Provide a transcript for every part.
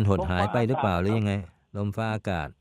หดหายไปหรือเปล่าหรือยังไงลมฟ้าอากาศ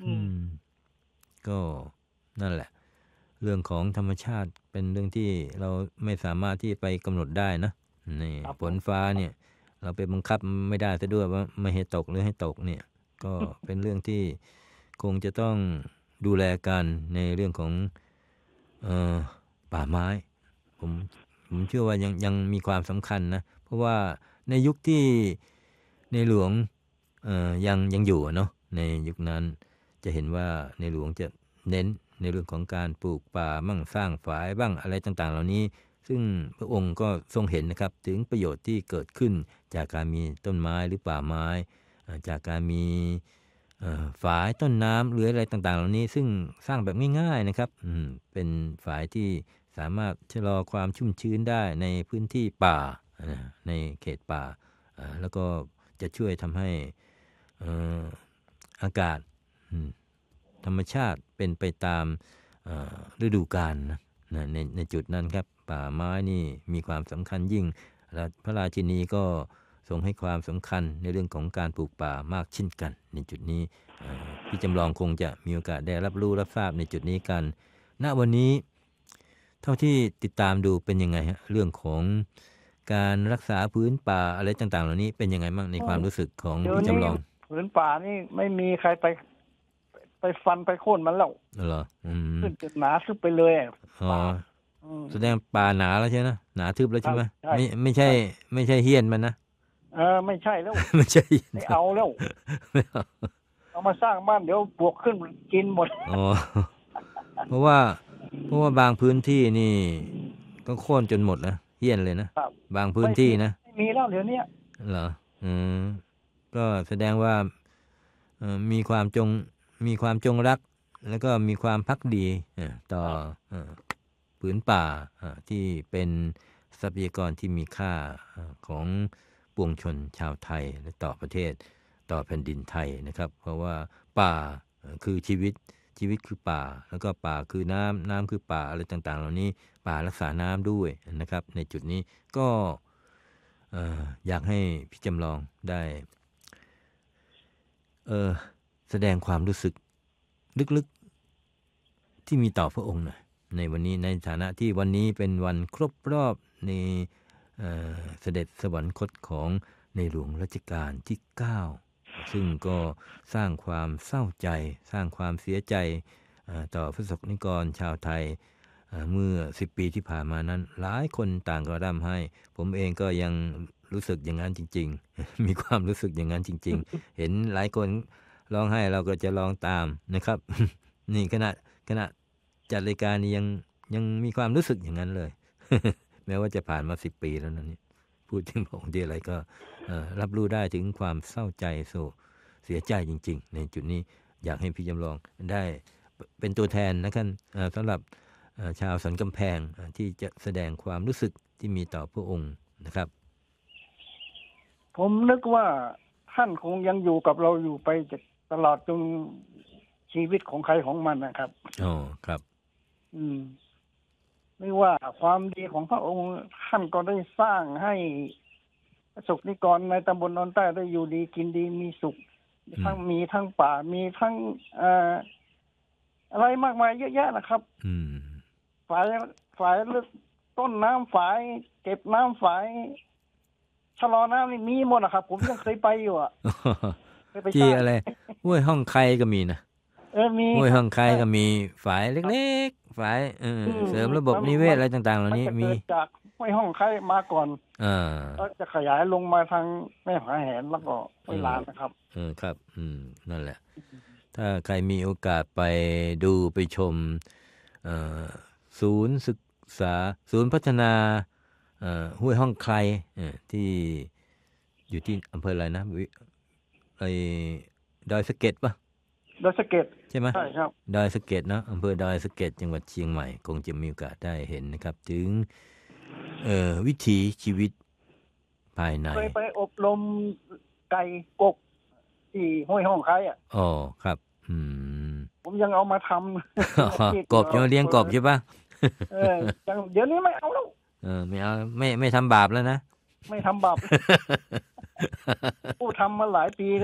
ก็นั่นแหละเรื่องของธรรมชาติเป็นเรื่องที่เราไม่สามารถที่ไปกำหนดได้นะนี่ฝนฟ้าเนี่ยเราไปบังคับไม่ได้ซะด้วยว่าไม่ให้ตกหรือให้ตกเนี่ยก็เป็นเรื่องที่คงจะต้องดูแลกันในเรื่องของป่าไม้ผมเชื่อว่ายังมีความสำคัญนะเพราะว่าในยุคที่ในหลวงยังอยู่เนาะในยุคนั้นจะเห็นว่าในหลวงจะเน้นในเรื่องของการปลูกป่ามั่งสร้างฝายบ้างอะไรต่างๆเหล่านี้ซึ่งพระองค์ก็ทรงเห็นนะครับถึงประโยชน์ที่เกิดขึ้นจากการมีต้นไม้หรือป่าไม้จากการมีฝายต้นน้ำหรืออะไรต่างๆเหล่านี้ซึ่งสร้างแบบง่ายๆนะครับเป็นฝายที่สามารถชะลอความชุ่มชื้นได้ในพื้นที่ป่าในเขตป่าแล้วก็จะช่วยทำให้อากาศธรรมชาติเป็นไปตามฤดูกาลนะในจุดนั้นครับป่าไม้นี่มีความสำคัญยิ่งพระราชินีก็ทรงให้ความสำคัญในเรื่องของการปลูกป่ามากเช่นกันในจุดนี้พี่จำลองคงจะมีโอกาสได้รับรู้รับทราบในจุดนี้กันณวันนี้เท่าที่ติดตามดูเป็นยังไงฮะเรื่องของการรักษาพื้นป่าอะไรต่างๆเหล่านี้เป็นยังไงบ้างในความรู้สึกของพี่จำลองพื้นป่านี่ไม่มีใครไปฟันไปโค่นมันแล้วเหรอขึ้นจนหนาทึบไปเลยแสดงป่าหนาแล้วใช่ไหมหนาทึบแล้วใช่ไหมไม่ใช่เหี้ยนมันนะไม่ใช่แล้วไม่ใช่ไม่เอาแล้วเอามาสร้างบ้านเดี๋ยวปลวกขึ้นกินหมดเพราะว่าบางพื้นที่นี่ก็โค่นจนหมดนะเหี้ยนเลยนะบางพื้นที่นะไม่มีแล้วเดี๋ยวนี้เหรอก็แสดงว่ามีความจงรักแล้วก็มีความภักดีต่อผืนป่าที่เป็นทรัพยากรที่มีค่าของปวงชนชาวไทยและต่อประเทศต่อแผ่นดินไทยนะครับเพราะว่าป่าคือชีวิตคือป่าแล้วก็ป่าคือน้ำคือป่าอะไรต่างๆเหล่านี้ป่ารักษาน้ำด้วยนะครับในจุดนี้ก็อยากให้พี่จำลองได้แสดงความรู้สึกลึกๆที่มีต่อพระองค์หน่อยในวันนี้ในฐานะที่วันนี้เป็นวันครบรอบในเสด็จสวรรคตของในหลวงรัชกาลที่9ซึ่งก็สร้างความเศร้าใจสร้างความเสียใจต่อพระสงฆ์นิกรชาวไทยเมื่อ10 ปีที่ผ่านมานั้นหลายคนต่างก็ร่ำให้ผมเองก็ยังรู้สึกอย่างนั้นจริงๆมีความรู้สึกอย่างนั้นจริงๆเห็นหลายคนร้องไห้เราก็จะร้องตามนะครับ นี่ขณะจัดรายการนี้ยังมีความรู้สึกอย่างนั้นเลย แม้ว่าจะผ่านมา10 ปีแล้วนั้นนี่พูดถึงของที่อะไรก็รับรู้ได้ถึงความเศร้าใจโศกเสียใจจริงๆในจุดนี้อยากให้พี่จำลองได้เป็นตัวแทนนะครับสำหรับชาวสันกำแพงที่จะแสดงความรู้สึกที่มีต่อพระองค์นะครับผมนึกว่าท่านคงยังอยู่กับเราอยู่ไปตลอดจนชีวิตของใครของมันนะครับครับไม่ว่าความดีของพระองค์ท่านก็ได้สร้างให้ประสบนิกรในตำบลนนใต้ได้อยู่ดีกินดีมีสุขมีทั้งป่ามีทั้งอะไรมากมายเยอะแยะนะครับฝ่ายลึกต้นน้ำฝ่ายเก็บน้ำฝ่ายชะลอน้ำนี่มีหมดนะครับผมยังเคยไปอยู่ที่อะไรห้วยห้องไคก็มีนะมีห้วยห้องไคก็มีฝ่ายเล็กๆฝ่ายเสริมระบบนิเวศอะไรต่างๆเหล่านี้มีจากห้วยห้องไคมาก่อนก็จะขยายลงมาทางแม่ผาแหนแล้วก็ห้วยลานนะครับครับนั่นแหละถ้าใครมีโอกาสไปดูไปชมศูนย์ศึกษาศูนย์พัฒนาห้วยห้องไคที่อยู่ที่อำเภออะไรนะดอยสะเก็ดป่ะดอยสะเก็ดใช่ไหมใช่ครับดอยสะเก็ดเนาะอำเภอดอยสะเก็ดจังหวัดเชียงใหม่คงจะมีโอกาสได้เห็นนะครับถึงวิถีชีวิตภายในไปอบรมไก่กบที่ห้วยห้องไคครับผมยังเอามาทำกบยังเลี้ยงกบใช่ป่ะเดี๋ยวนี้ไม่เอาแล้วไม่เอาไม่ทำบาปแล้วนะไม่ทำบาปผู้ทำมาหลายปี